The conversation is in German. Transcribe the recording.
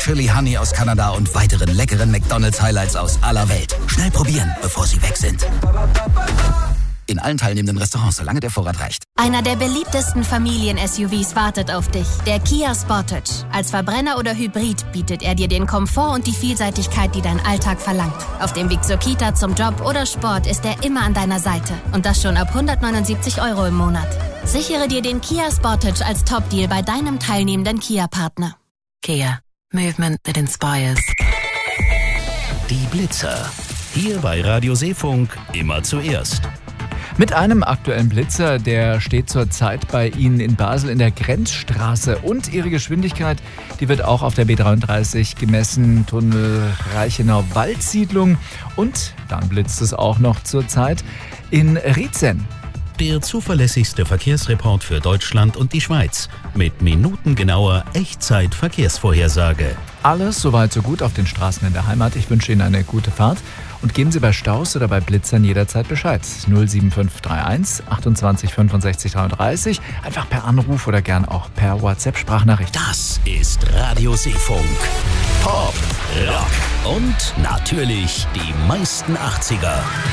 Chili Honey aus Kanada und weiteren leckeren McDonald's-Highlights aus aller Welt. Schnell probieren, bevor sie weg sind. In allen teilnehmenden Restaurants, solange der Vorrat reicht. Einer der beliebtesten Familien-SUVs wartet auf dich. Der Kia Sportage. Als Verbrenner oder Hybrid bietet er dir den Komfort und die Vielseitigkeit, die dein Alltag verlangt. Auf dem Weg zur Kita, zum Job oder Sport ist er immer an deiner Seite. Und das schon ab 179 € im Monat. Sichere dir den Kia Sportage als Top-Deal bei deinem teilnehmenden Kia-Partner. Kia. Movement that inspires. Die Blitzer. Hier bei Radio Seefunk immer zuerst. Mit einem aktuellen Blitzer, der steht zurzeit bei Ihnen in Basel in der Grenzstraße. Und Ihre Geschwindigkeit, die wird auch auf der B33 gemessen, Tunnel Reichenau-Waldsiedlung. Und dann blitzt es auch noch zurzeit in Rietzen. Der zuverlässigste Verkehrsreport für Deutschland und die Schweiz. Mit minutengenauer Echtzeit-Verkehrsvorhersage. Alles soweit so gut auf den Straßen in der Heimat. Ich wünsche Ihnen eine gute Fahrt. Und geben Sie bei Staus oder bei Blitzern jederzeit Bescheid. 07531 28 65 33. Einfach per Anruf oder gern auch per WhatsApp-Sprachnachricht. Das ist Radio Seefunk. Pop, Rock und natürlich die meisten 80er.